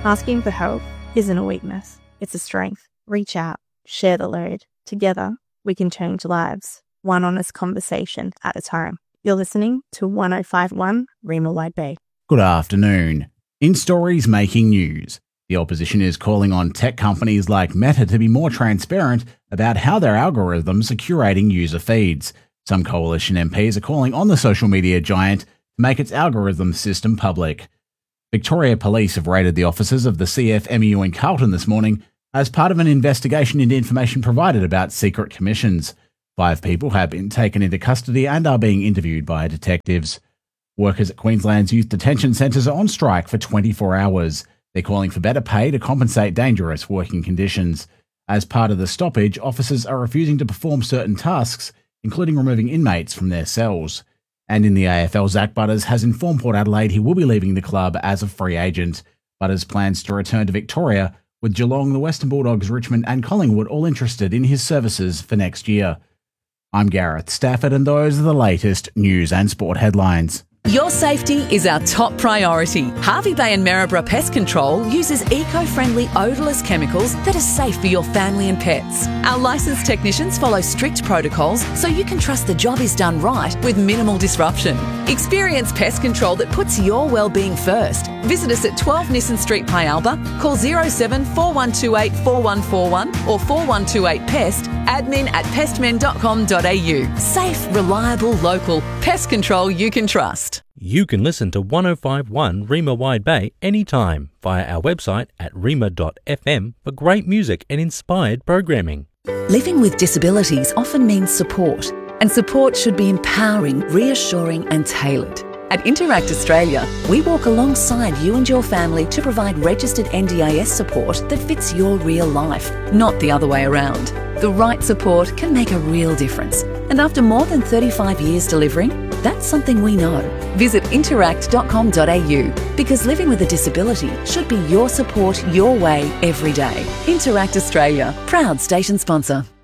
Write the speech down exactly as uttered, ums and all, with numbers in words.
Asking for help isn't a weakness, it's a strength. Reach out, share the load. Together, we can change lives, one honest conversation at a time. You're listening to one oh five point one Rima Wide Bay. Good afternoon. In stories making news, the opposition is calling on tech companies like Meta to be more transparent about how their algorithms are curating user feeds. Some coalition M Ps are calling on the social media giant to make its algorithm system public. Victoria Police have raided the offices of the C F M E U in Carlton this morning as part of an investigation into information provided about secret commissions. Five people have been taken into custody and are being interviewed by detectives. Workers at Queensland's youth detention centres are on strike for twenty-four hours. They're calling for better pay to compensate dangerous working conditions. As part of the stoppage, officers are refusing to perform certain tasks, including removing inmates from their cells. And in the A F L, Zach Butters has informed Port Adelaide he will be leaving the club as a free agent. Butters plans to return to Victoria, with Geelong, the Western Bulldogs, Richmond and Collingwood all interested in his services for next year. I'm Gareth Stafford, and those are the latest news and sport headlines. Your safety is our top priority. Hervey Bay and Maryborough Pest Control uses eco-friendly odourless chemicals that are safe for your family and pets. Our licensed technicians follow strict protocols so you can trust the job is done right with minimal disruption. Experience pest control that puts your well-being first. Visit us at twelve Nissen Street, Pyalba. Call zero seven four one two eight four one four one or four one two eight pest, admin at pestmen dot com dot a u. Safe, reliable, local. Pest control you can trust. You can listen to one oh five point one Rima Wide Bay anytime via our website at rima dot f m for great music and inspired programming. Living with disabilities often means support, and support should be empowering, reassuring and tailored. At Interact Australia, we walk alongside you and your family to provide registered N D I S support that fits your real life, not the other way around. The right support can make a real difference. And after more than thirty-five years delivering, that's something we know. Visit interact dot com dot a u because living with a disability should be your support your way every day. Interact Australia, proud station sponsor.